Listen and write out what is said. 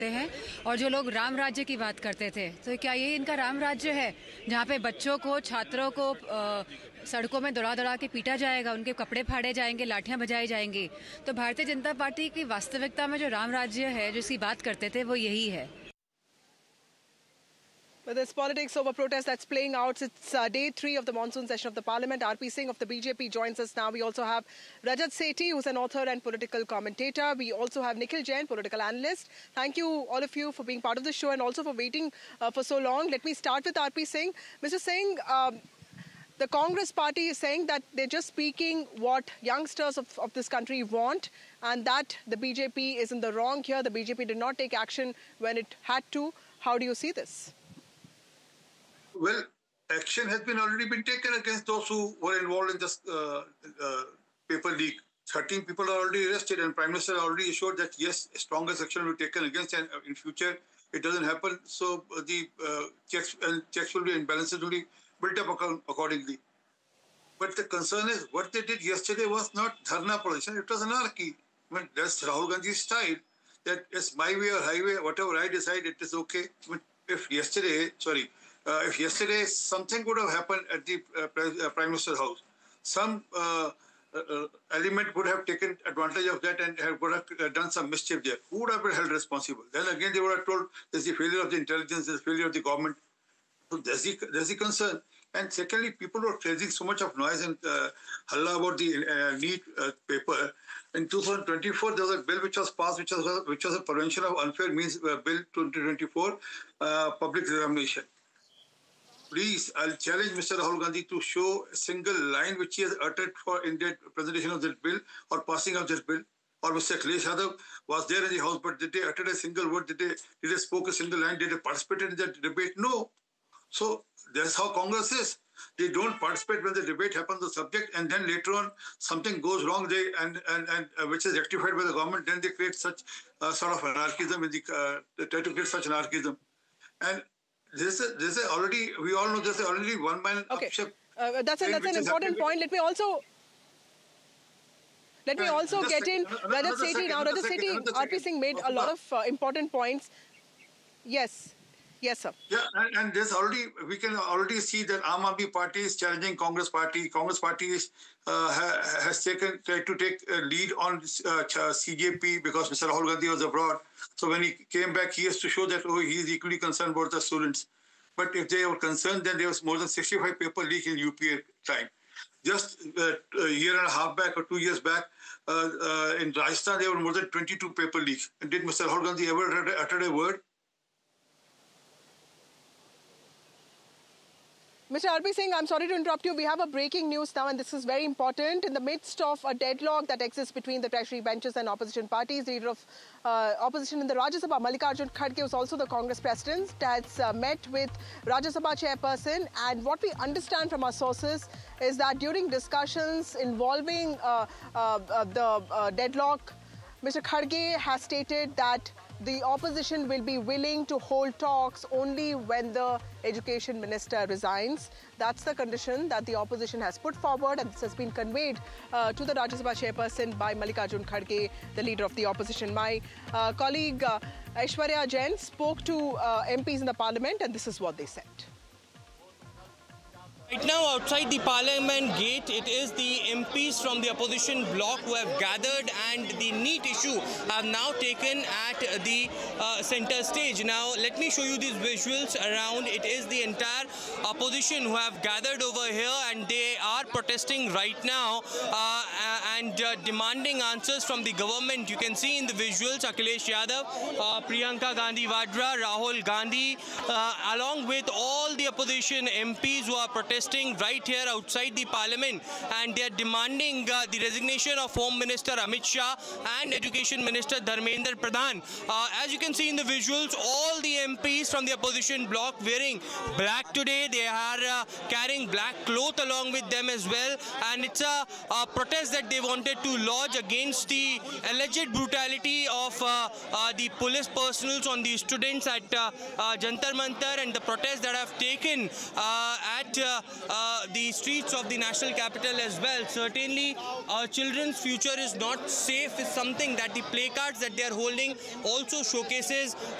हैं और जो लोग राम राज्य की बात करते थे, तो क्या ये इनका राम राज्य है जहाँ पे बच्चों को, छात्रों को सड़कों में दौड़ा दौड़ा के पीटा जाएगा, उनके कपड़े फाड़े जाएंगे, लाठियां बजाई जाएंगी? तो भारतीय जनता पार्टी की वास्तविकता में जो राम राज्य है जिसकी बात करते थे वो यही है। But this politics over protest that's playing out. It's day 3 of the monsoon session of the Parliament. RP Singh of the BJP joins us now. We also have Rajat Sethi, who's an author and political commentator. We also have Nikhil Jain, political analyst. Thank you, all of you, for being part of the show and also for waiting for so long. Let me start with RP Singh. Mr. Singh, the Congress party is saying that they're just speaking what youngsters of this country want, and that the BJP is in the wrong here. The BJP did not take action when it had to. How do you see this? Well, action has already been taken against those who were involved in this paper leak. 13 people are already arrested, and Prime Minister already assured that yes, strongest action will be taken against, and in future it doesn't happen. So the checks will be and balances will be built up accordingly. But the concern is what they did yesterday was not dharna politics; it was anarchy. I mean, that's Rahul Gandhi's style. That it's my way or highway, whatever I decide, it is okay. I mean, if yesterday something would have happened at the Prime Minister's house, some element would have taken advantage of that and would have done some mischief there. Who would have been held responsible? Then again, they would have told there's the failure of the intelligence, there's the failure of the government. So there's the concern. And secondly, people were raising so much of noise and halla about the NEET paper. In 2024, there was a bill which was passed, which was a Prevention of Unfair Means Bill 2024, public examination. Please, I'll challenge Mr. Rahul Gandhi to show a single line which he has uttered in the presentation of that bill or passing of that bill. Or Mr. Akhilesh Yadav was there in the house, but did they utter a single word? Did they spoke a single line? Did they participate in that debate? No. So that's how Congress is. They don't participate when the debate happens on the subject, and then later on something goes wrong, and which is rectified by the government. Then they create such sort of anarchism. They try to create such anarchism, and this is already, we all know this is already one man. Okay, that's an important point. Let me also get in Rajat Sethi now. Rajat Sethi, RP Singh made a lot of important points. Yes. Yes, sir. Yeah, and there's already, we can already see that Aam Aadmi Party is challenging Congress Party. Congress Party has tried to take a lead on CJP because Mr. Rahul Gandhi was abroad. So when he came back, he has to show that, he is equally concerned about the students. But if they were concerned, then there was more than 65 paper leak in UPA time. Just a year and a half back or 2 years back, in Rajasthan, there were more than 22 paper leaks. And did Mr. Rahul Gandhi ever utter a word? Mr. RP Singh, I'm sorry to interrupt you. We have a breaking news now, and this is very important. In the midst of a deadlock that exists between the Treasury benches and opposition parties, the leader of opposition in the Rajya Sabha, Mallikarjun Kharge, who's also the Congress president, has met with Rajya Sabha chairperson. And what we understand from our sources is that during discussions involving the deadlock, Mr. Kharge has stated that the opposition will be willing to hold talks only when the education minister resigns. That's the condition that the opposition has put forward, and this has been conveyed to the Rajya Sabha chairperson by Mallikarjun Kharge, the leader of the opposition. My colleague Aishwarya Jain spoke to MPs in the parliament, and this is what they said. Right now, outside the Parliament gate, it is the MPs from the opposition bloc who have gathered, and the NEET issue have now taken at the center stage. Now, let me show you these visuals around. It is the entire opposition who have gathered over here, and they are protesting right now and demanding answers from the government. You can see in the visuals Akhilesh Yadav, Priyanka Gandhi Vadra, Rahul Gandhi, along with all the opposition MPs who are protesting right here outside the Parliament, and they are demanding the resignation of Home Minister Amit Shah and Education Minister Dharmendra Pradhan. As you can see in the visuals, all the MPs from the opposition bloc wearing black today. They are carrying black cloth along with them as well, and it's a protest that they wanted to lodge against the alleged brutality of the police personnel on the students at Jantar Mantar, and the protests that have taken at the streets of the national capital as well. Certainly, our children's future is not safe is something that the placards that they are holding also showcases.